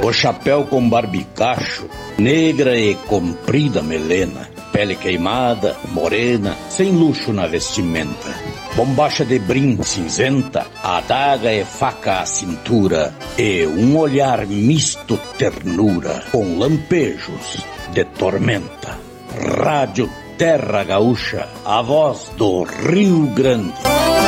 O chapéu com barbicacho, negra e comprida melena, pele queimada, morena, sem luxo na vestimenta. Bombacha de brim cinzenta, adaga e faca à cintura, e um olhar misto ternura, com lampejos de tormenta. Rádio Terra Gaúcha, a voz do Rio Grande.